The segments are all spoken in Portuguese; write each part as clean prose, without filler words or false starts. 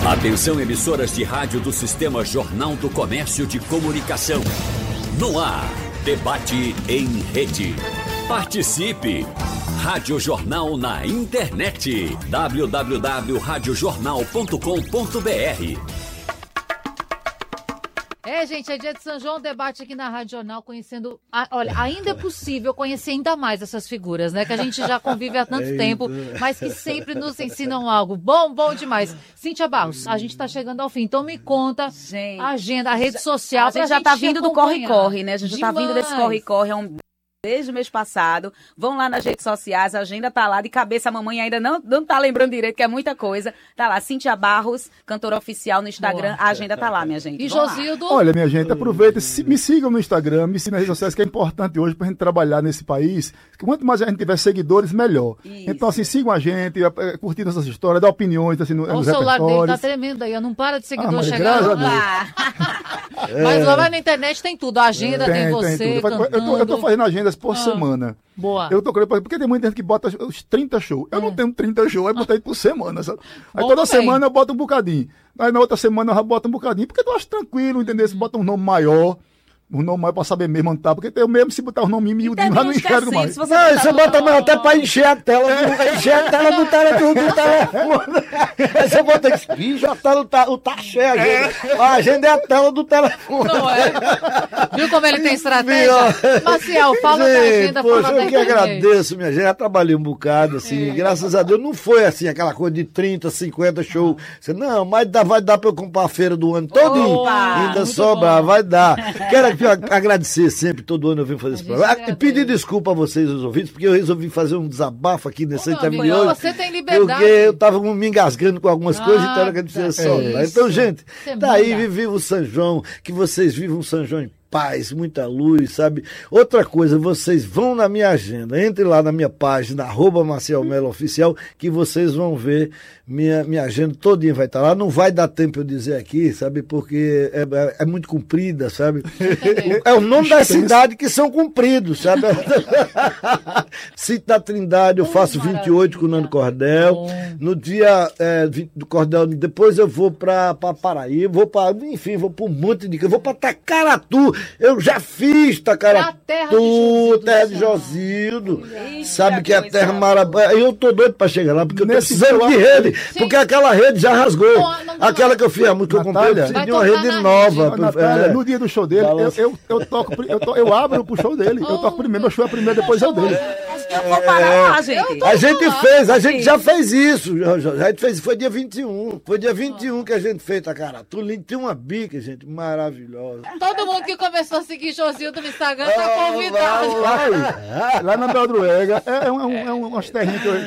Atenção, emissoras de rádio do Sistema Jornal do Comércio de Comunicação. No ar, debate em rede. Participe! Rádio Jornal na internet. www.radiojornal.com.br. Gente, é dia de São João, debate aqui na Rádio Jornal, conhecendo... Olha, ainda é possível conhecer ainda mais essas figuras, né? Que a gente já convive há tanto tempo, mas que sempre nos ensinam algo. Bom demais. Cíntia Barros, a gente tá chegando ao fim, então me conta a agenda, a rede social. A gente já tá vindo do corre-corre, né? A gente já tá vindo desse corre-corre desde o mês passado. Vão lá nas redes sociais, a agenda tá lá. De cabeça, a mamãe ainda não tá lembrando direito, que é muita coisa. Tá lá, Cíntia Barros, cantora oficial no Instagram. Boa. A agenda tá lá, minha gente. E Josildo? Olha, minha gente, aproveita, me sigam no Instagram, me sigam nas redes sociais, que é importante hoje pra gente trabalhar nesse país. Quanto mais a gente tiver seguidores, melhor. Isso. Então, assim, sigam a gente, curtindo essas histórias, dá opiniões, assim, nos repertórios. O celular dele tá tremendo aí, não para de seguidor chegar lá. Mas lá vai na internet, tem tudo. A agenda tem você, eu tô fazendo agendas por semana. Boa. Eu tô querendo, porque tem muita gente que bota os 30 shows. Eu não tenho 30 shows, aí botei por semana, sabe? Aí toda semana eu boto um bocadinho. Aí na outra semana eu já boto um bocadinho, porque eu acho tranquilo, entendeu? Se bota um nome maior. O nome mais pra saber mesmo onde tá, porque eu mesmo se botar o nome miudinho, já não enxergo mais. Você bota mais até pra encher a tela, encher a tela do telefone. Aí você bota isso, bicho, a tela tá cheia, a agenda é a tela do telefone. Não é? Viu como ele tem estratégia? Maciel, fala da agenda, poxa, eu que agradeço, minha gente, já trabalhei um bocado, assim, graças a Deus, não foi assim, aquela coisa de 30, 50 shows, não, mas vai dar pra eu comprar a feira do ano todinho, ainda sobra, vai dar. Quero agradecer sempre, todo ano eu venho fazer esse programa. E pedir desculpa a vocês, os ouvintes, porque eu resolvi fazer um desabafo aqui nesse interview de hoje. Você tem liberdade. Porque eu tava me engasgando com algumas coisas, então era que eu precisa soltar. Então, gente, tá aí, viva o São João, que vocês vivam um São João em paz, muita luz, sabe? Outra coisa, vocês vão na minha agenda, entre lá na minha página, @MacielMeloOficial, que vocês vão ver minha agenda todinha vai estar lá. Não vai dar tempo eu dizer aqui, sabe? Porque é muito comprida, sabe? É o nome da cidade que são compridos, sabe? Sítio da Trindade, eu faço 28 com o Nando Cordel. No dia 20 do Cordel, depois eu vou pra Paraíba, vou pra um monte de coisa, vou pra Tacaratu. Eu já fiz Tacaratu, terra de Josildo, sabe que é a terra maravilhosa. Eu tô doido pra chegar lá, porque eu tô precisando de rede, porque aquela rede já rasgou. Aquela que eu fiz, a música que eu comprei, eu preciso de uma rede nova. Natália, no dia do show dele, eu abro pro show dele, eu toco primeiro, meu show é primeiro, depois é o dele. A gente já fez isso. A gente fez, foi dia 21. Foi dia 21 que a gente fez Tacaratu. Tem uma bica, gente, maravilhosa. Todo mundo que começou a seguir Josildo no Instagram tá convidado. Lá na Beldruega, é umas terrinhas que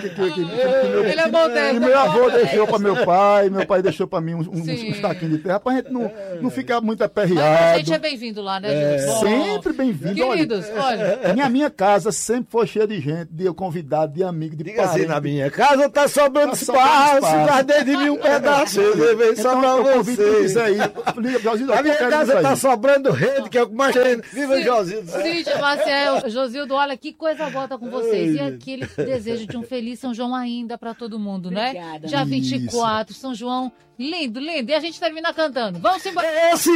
meu avô deixou pra meu pai deixou pra mim uns taquinhos de terra, pra gente não ficar muito aperreado. Mas a gente é bem-vindo lá, né, gente? Sempre bem-vindo. Queridos, olha. Minha casa sempre foi cheia de gente, de convidado, de amigo, de parente. Assim, na minha casa tá sobrando espaço, guardei de mim um pedaço, eu levei só pra você. A minha casa tá sobrando rede, que é o que mais tem. Viva Josildo. Cíntia, Maciel, Josildo, olha que coisa boa tá com vocês. E aquele desejo de um feliz São João ainda pra todo mundo, né? Obrigada. Dia 24, São João, lindo. E a gente termina cantando. Vamos embora.